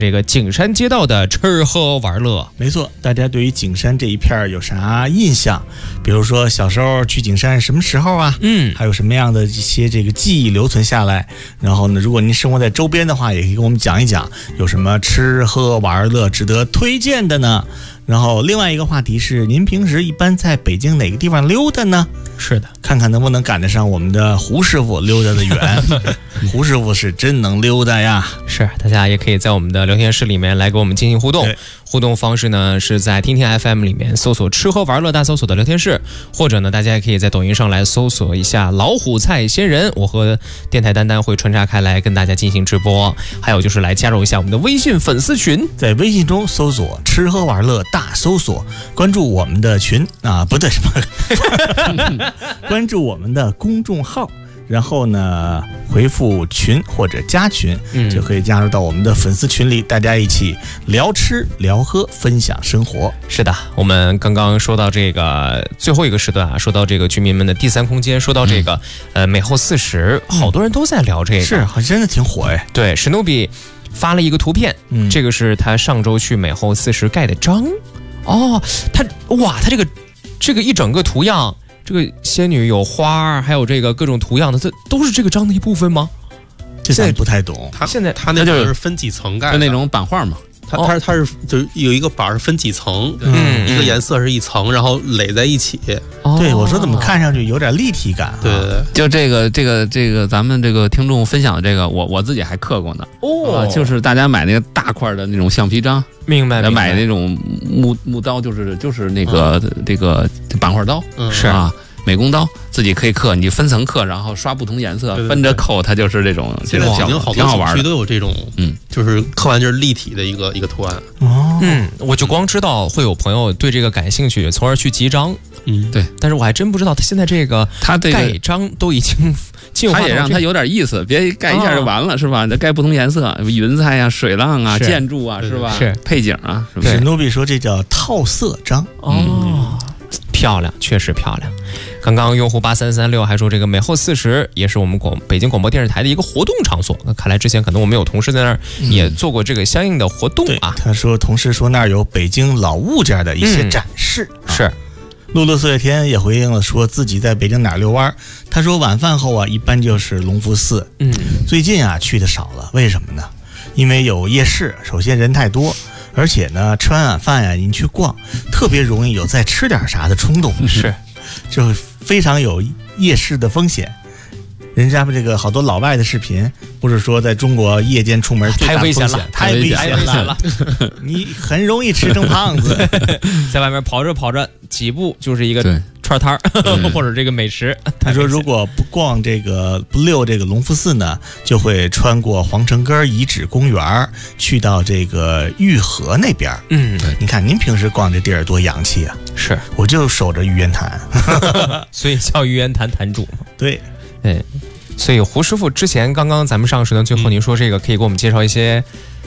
这个景山街道的吃喝玩乐。 没错，大家对于景山这一片有啥印象？比如说小时候去景山什么时候啊？还有什么样的一些这个记忆留存下来？然后呢，如果您生活在周边的话，也可以跟我们讲一讲有什么吃喝玩乐值得推荐的呢？然后另外一个话题是，您平时一般在北京哪个地方溜达呢？ 是的， 看看能不能赶得上我们的胡师傅溜达的远。胡师傅是真能溜达呀。 是，大家也可以在我们的聊天室里面来给我们进行互动。互动方式呢是在听听 FM 里面搜索吃喝玩乐大搜索的聊天室，或者呢大家也可以在抖音上来搜索一下老虎菜仙人，我和电台丹丹会穿插开来跟大家进行直播。还有就是来加入一下我们的微信粉丝群， 在微信中搜索吃喝玩乐大搜索，关注我们的群啊，不对什么关注我们的公众号，然后呢回复群或者加群，就可以加入到我们的粉丝群里，大家一起聊吃聊喝，分享生活。 是的，我们刚刚说到这个最后一个时段啊，说到这个居民们的第三空间，说到这个美后40，好多人都在聊这个， 是好像真的挺火哎。 对，史努比发了一个图片，这个是他上周去美后40盖的章。哦，他这个一整个图样，这个仙女有花，还有这个各种图样的，这都是这个章的一部分吗？ 这咱不太懂。 他那就是分几层盖的， 就那种版画嘛。 它是就有一个板是分几层，一个颜色是一层，然后垒在一起。 对，我说怎么看上去有点立体感？ 对对对， 就这个咱们这个听众分享的这个，我自己还刻过呢。就是大家买那个大块的那种橡皮章， 明白？ 买那种木刀，就是那个这个版画刀， 是啊。美工刀自己可以刻，你分层刻，然后刷不同颜色，分着扣，它就是这种。 现在北京好多小区都有这种，就是刻完就是立体的一个图案。 我就光知道会有朋友对这个感兴趣，从而去集章。 对， 但是我还真不知道他现在这个盖章都已经进化到， 他也让他有点意思，别盖一下就完了，是吧？盖不同颜色，云彩啊、水浪啊、建筑啊，是吧？ 是配景啊，是不是？ 史努比说这叫套色章。 漂亮，确实漂亮。刚刚用户8336还说，这个美后40也是我们北京广播电视台的一个活动场所。看来之前可能我们有同事在那儿也做过这个相应的活动啊。 他说同事说那儿有北京老物件的一些展示。 是。 露露四月天也回应了，说自己在北京哪遛弯。他说晚饭后啊，一般就是隆福寺。最近啊去的少了，为什么呢？因为有夜市，首先人太多。而且呢，吃完晚饭呀，您去逛，特别容易有再吃点啥的冲动， 是， 就非常有夜市的风险。人家这个好多老外的视频，不是说在中国夜间出门太危险了， 太危险了，你很容易吃成胖子。 在外面跑着几步就是一个串摊或者这个美食。 他说如果不逛这个不溜这个隆福寺呢，就会穿过皇城根遗址公园，去到这个玉河那边。你看您平时逛这地儿多洋气啊！ 是， 我就守着玉渊潭， 所以叫玉渊潭潭主嘛。 对。 所以胡师傅之前刚刚咱们上时呢，最后您说这个可以给我们介绍一些，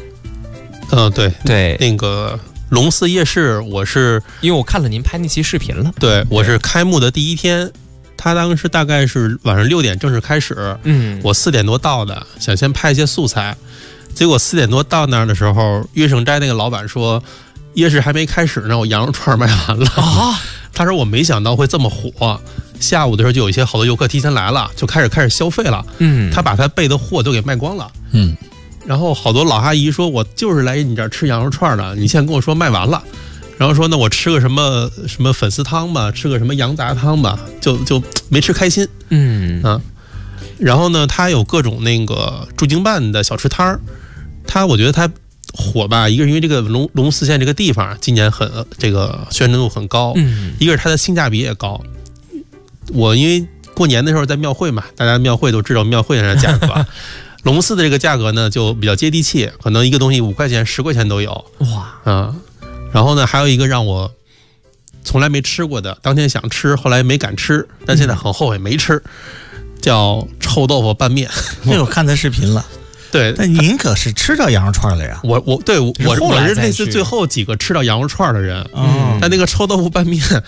对， 那个龙寺夜市，我是因为我看了您拍那期视频了， 对，我是开幕的第一天，他当时大概是晚上6点正式开始，我4点多到的，想先拍一些素材，结果4点多到那儿的时候，乐盛斋那个老板说夜市还没开始呢，我羊肉串卖完了啊，他说我没想到会这么火。下午的时候就有一些好多游客提前来了，就开始消费了。他把他备的货都给卖光了。然后好多老阿姨说，我就是来你这儿吃羊肉串的，你现在跟我说卖完了，然后说那我吃个什么粉丝汤吧，吃个什么羊杂汤吧，就没吃开心。然后呢，他有各种那个驻京办的小吃摊儿，我觉得他火吧，一个是因为这个龙寺县这个地方今年这个宣传度很高，一个是它的性价比也高。我因为过年的时候在庙会嘛，大家庙会都知道庙会上的价格，龙寺的这个价格呢就比较接地气，可能一个东西5块钱、10块钱都有。然后呢，还有一个让我从来没吃过的，当天想吃，后来没敢吃，但现在很后悔没吃，叫臭豆腐拌面。 这我看他视频了。 对， 但您可是吃到羊肉串了呀？ 我是类似最后几个吃到羊肉串的人。但那个臭豆腐拌面，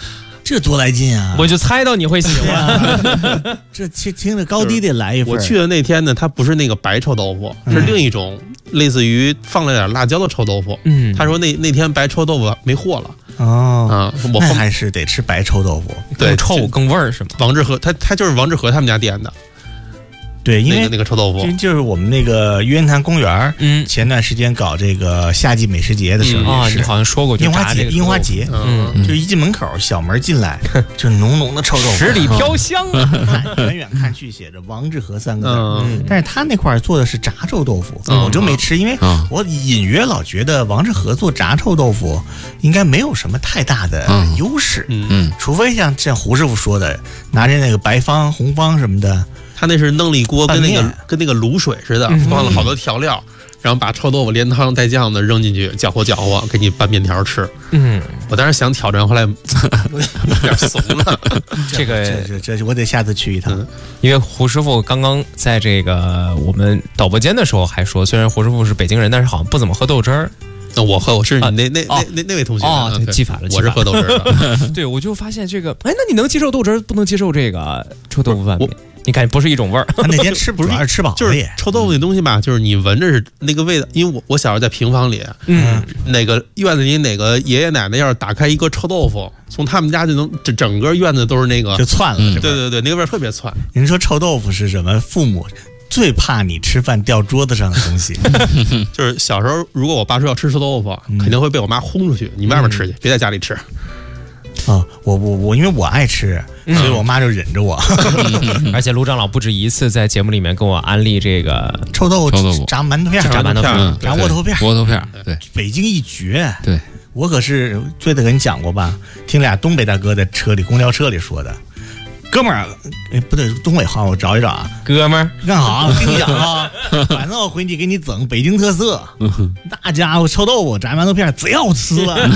这多来劲啊！ 我就猜到你会喜欢。 这听着高低得来一份。 我去的那天呢，它不是那个白臭豆腐，是另一种类似于放了点辣椒的臭豆腐。他说那天白臭豆腐没货了。 我还是得吃白臭豆腐， 对，更臭更味儿是吗？ 王致和他就是王致和他们家店的。 对，因为那个臭豆腐， 就是我们那个玉渊潭公园，前段时间搞这个夏季美食节的时候， 你好像说过， 樱花节，就一进门口，小门进来就浓浓的臭豆腐， 十里飘香啊！ 远远看去写着王致和3个字，但是他那块做的是炸臭豆腐，我就没吃，因为我隐约老觉得王致和做炸臭豆腐应该没有什么太大的优势，除非像胡师傅说的，拿着那个白方、红方什么的。 他那是弄了一锅跟那个卤水似的，放了好多调料，然后把臭豆腐连汤带酱的扔进去，搅和搅和，给你拌面条吃。我当时想挑战，后来有点怂了。 这我得下次去一趟。 因为胡师傅刚刚在这个我们导播间的时候还说，虽然胡师傅是北京人，但是好像不怎么喝豆汁儿。 我是你那位同学记反了， 我是喝豆汁儿的。 对，我就发现这个，那你能接受豆汁儿，不能接受这个臭豆腐拌面？你感觉不是一种味儿？ 他那天吃主要是吃饱了， 就是臭豆腐那东西吧，就是你闻着是那个味道。因为我小时候在平房里，哪个院子里哪个爷爷奶奶要是打开一个臭豆腐，从他们家就能整个院子都是那个就窜了。 对，那个味儿特别窜。 您说臭豆腐是什么？父母最怕你吃饭掉桌子上的东西。 就是小时候，如果我爸说要吃臭豆腐，肯定会被我妈轰出去，你外面吃去，别在家里吃。 我因为我爱吃，所以我妈就忍着我。 而且卢长老不止一次在节目里面跟我安利这个臭豆腐、炸馒头片、 炸窝头片、 对， 北京一绝。 对， 我可是最得跟你讲过吧？听俩东北大哥在公交车里说的。哥们儿，不对，东北话我找一找啊。 哥们儿， 干啥？我跟你讲啊，反正我回去给你整北京特色，那家伙臭豆腐、炸馒头片贼好吃了。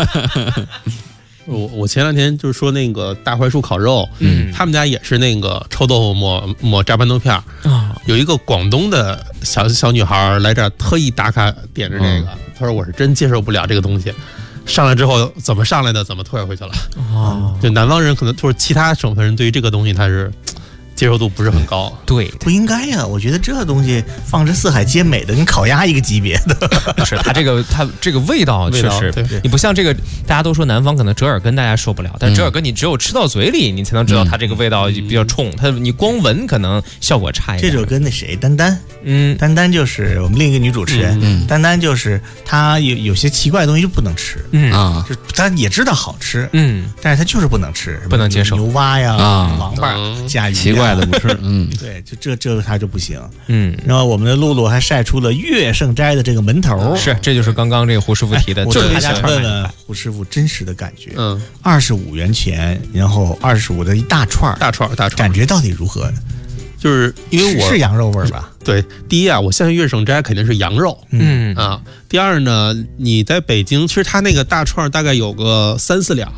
我前两天就是说那个大槐树烤肉，他们家也是那个臭豆腐抹炸馒头片有一个广东的小女孩来这儿特意打卡点着这个，她说我是真接受不了这个东西。上来之后怎么上来的怎么退回去了。就南方人可能就是其他省份人对于这个东西他是接受度不是很高。 对， 不应该呀！我觉得这东西放之四海皆美的，跟烤鸭一个级别的。 是它这个味道确实，你不像这个大家都说南方可能折耳根大家受不了，但折耳根你只有吃到嘴里，你才能知道它这个味道比较冲。你光闻可能效果差一点。 这就跟那谁丹丹就是我们另一个女主持人，丹丹就是她有些奇怪的东西就不能吃，就她也知道好吃，但是她就是不能吃， 不能接受牛蛙呀、王八、甲鱼奇怪的不吃， 对，就这他就不行，然后我们的露露还晒出了乐盛斋的这个门头， 这就是刚刚这个胡师傅提的， 就是大家问问胡师傅真实的感觉，25元钱，然后25的一大串，感觉到底如何？ 就是因为我是羊肉味儿吧？ 对，第一啊，我相信乐盛斋肯定是羊肉，第二呢，你在北京，其实它那个大串大概有个3-4两，